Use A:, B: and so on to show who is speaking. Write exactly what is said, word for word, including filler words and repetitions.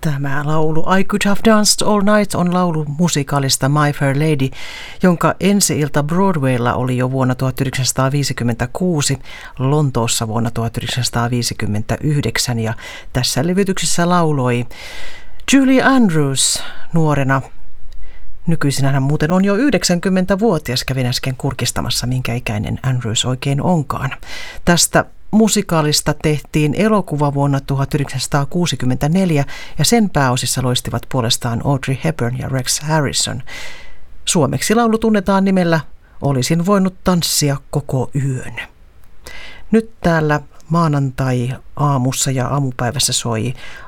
A: Tämä laulu I Could Have Danced All Night on laulu musikaalista My Fair Lady, jonka ensi-ilta Broadwaylla oli jo vuonna tuhatyhdeksänsataaviisikymmentäkuusi, Lontoossa vuonna tuhatyhdeksänsataaviisikymmentäyhdeksän ja tässä levytyksessä lauloi Julie Andrews nuorena. Nykyisin hän muuten on jo yhdeksänkymmentävuotias, kävin äsken kurkistamassa, minkä ikäinen Andrews oikein onkaan. Tästä musikaalista tehtiin elokuva vuonna tuhatyhdeksänsataakuusikymmentäneljä ja sen pääosissa loistivat puolestaan Audrey Hepburn ja Rex Harrison. Suomeksi laulu tunnetaan nimellä Olisin voinut tanssia koko yön. Nyt täällä maanantai-aamussa ja aamupäivässä soi